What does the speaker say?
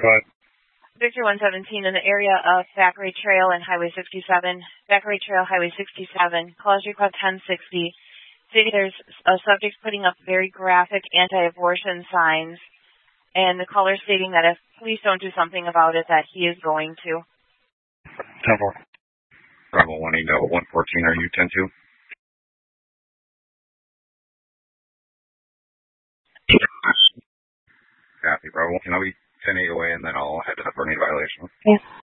ahead. Victor 117 in the area of Thackeray Trail and Highway 67. Thackeray Trail, Highway 67. Calls request 1060. There's a subject putting up very graphic anti-abortion signs, and the caller stating that if police don't do something about it, that he is going to. 10-4. Bravo 180 114, are you 10-2? Copy, Bravo. Can I be 10-8 away, and then I'll head to the burning violation? Yes.